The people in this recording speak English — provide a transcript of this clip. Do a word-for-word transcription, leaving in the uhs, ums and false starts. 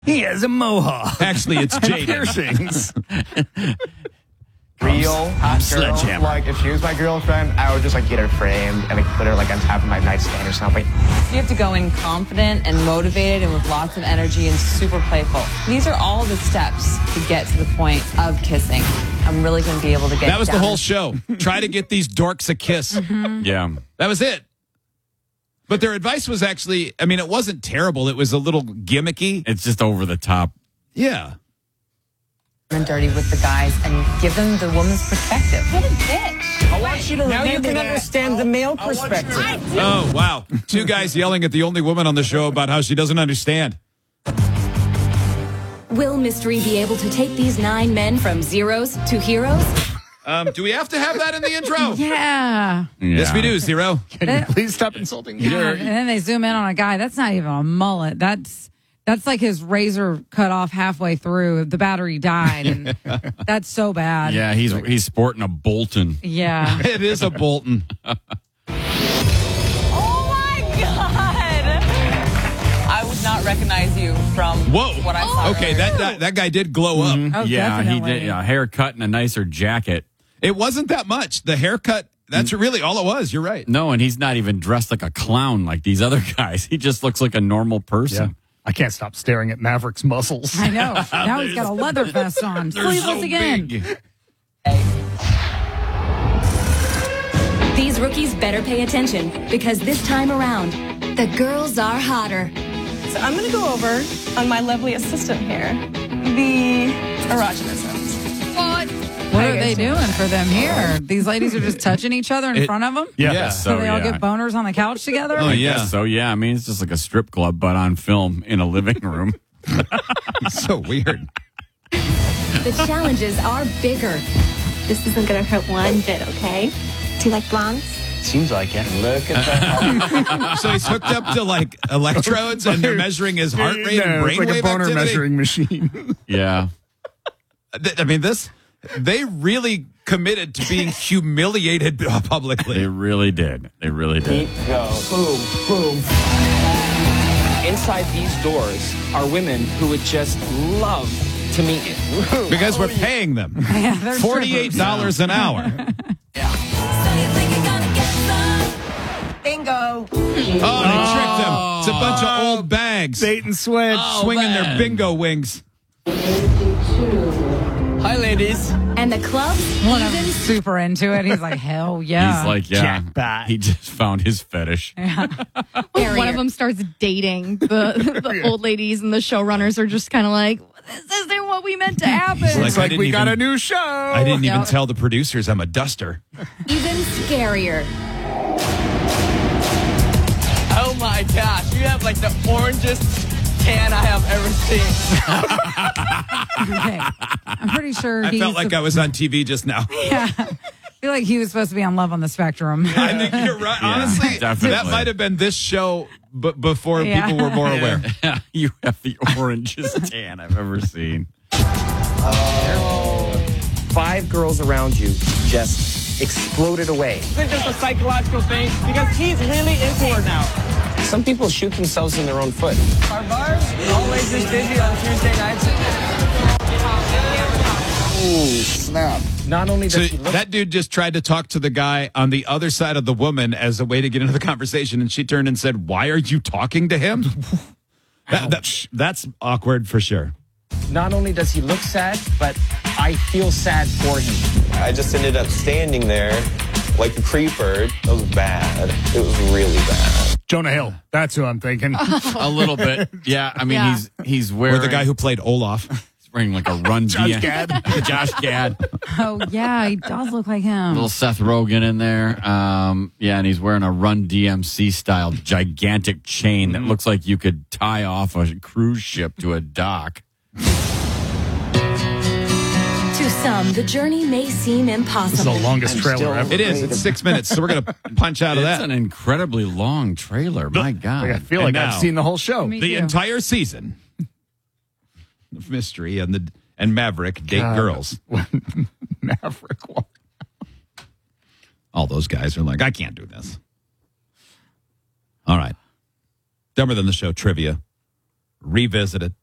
He has a mohawk. Actually, it's Jaden. Piercings. Real hot girl. Sledgehammer. Like, if she was my girlfriend, I would just, like, get her framed and, like, put her, like, on top of my nightstand or something. You have to go in confident and motivated and with lots of energy and super playful. These are all the steps to get to the point of kissing. I'm really going to be able to get That was down. the whole show. Try to get these dorks a kiss. Mm-hmm. Yeah. That was it. But their advice was actually, I mean, it wasn't terrible. It was a little gimmicky. It's just over the top. Yeah. And dirty with the guys and give them the woman's perspective. What a bitch. I want you to now you can that. understand the male perspective. Oh, wow. Two guys yelling at the only woman on the show about how she doesn't understand. Will Mystery be able to take these nine men from zeros to heroes? Um, do we have to have that in the intro? Yeah. Yes, we do, Zero. Can you please stop insulting me? God, and then they zoom in on a guy. That's not even a mullet. That's that's like his razor cut off halfway through. The battery died, and that's so bad. Yeah, he's he's sporting a Bolton. Yeah. It is a Bolton. Oh my God. I would not recognize you from Whoa. what I saw. Okay, that, that that guy did glow up. Oh, yeah, definitely. he did. A haircut and a nicer jacket. It wasn't that much. The haircut, that's really all it was. You're right. No, and he's not even dressed like a clown like these other guys. He just looks like a normal person. Yeah. I can't stop staring at Maverick's muscles. I know. Now he's got a leather vest on. Sleeveless so again. big. These rookies better pay attention because this time around, the girls are hotter. So I'm going to go over on my lovely assistant here, the erogenisms. What? What are they doing for them here? These ladies are just touching each other in It- front of them? Yeah. Yeah, So they all yeah. get boners on the couch together? Oh, I yeah. guess so, yeah. I mean, it's just like a strip club, but on film in a living room. So weird. The challenges are bigger. This isn't going to hurt one bit, okay? Do you like blondes? Seems like it. Look at that. So he's hooked up to like electrodes and they're measuring his heart rate No, and it's like a brainwave boner activity. measuring machine. Yeah. Th- I mean, this, they really committed to being humiliated They publicly. really did. They really did. Keep go. Boom, boom. Inside these doors are women who would just love to meet you. Because we're paying them Yeah, they're forty-eight dollars an hour. Bingo. Oh, they tricked them. It's a bunch of old bags Bait and switch. swinging their bingo wings. Hi, ladies. And the club One of them even super into it. He's like, hell yeah. He's like, yeah. Jackpot. He just found his fetish. One of them starts dating the, the old ladies, and the showrunners are just kind of like, this isn't what we meant to happen. He's It's I like didn't we got even- a new show. I didn't even Yep. tell the producers I'm a duster. even scarier. Oh my gosh, you have like the orangest tan I have ever seen. Okay. I'm pretty sure I he's felt like the- I was on T V just now. Yeah. I feel like he was supposed to be on Love on the Spectrum. I think you're right. Yeah, Honestly, definitely. that might have been this show b- before Yeah. people were more aware. Yeah, you have the orangest tan I've ever seen. Five girls around you just exploded away. Is it just a psychological thing? Because he's really into her now. Some people shoot themselves in their own foot. Our bars always this busy on Tuesday nights. Ooh, snap. Not only So does he look that dude just tried to talk to the guy on the other side of the woman as a way to get into the conversation, and she turned and said, "Why are you talking to him?" that, that, that's awkward for sure. not only does he look sad, but I feel sad for him. I just ended up standing there like a creeper. It was bad. It was really bad. Jonah Hill. That's who I'm thinking. A little bit. Yeah, I mean, Yeah. he's he's wearing... Or the guy who played Olaf. He's wearing like a Run Josh D M. Gad. Josh Gad. Oh, yeah, he does look like him. Little Seth Rogen in there. Um, yeah, and he's wearing a Run D M C style gigantic chain that looks like you could tie off a cruise ship to a dock. To some, the journey may seem impossible. This is the longest I'm trailer still- ever. It is. It's six minutes, so we're going to punch out of It's that. an incredibly long trailer. My God. Like, I feel And like now- I've seen the whole show. Me The too. entire season of Mystery and the and Maverick date God. girls. When Maverick walked. All those guys are like, I can't do this. All right. Dumber Than the Show trivia. Revisited.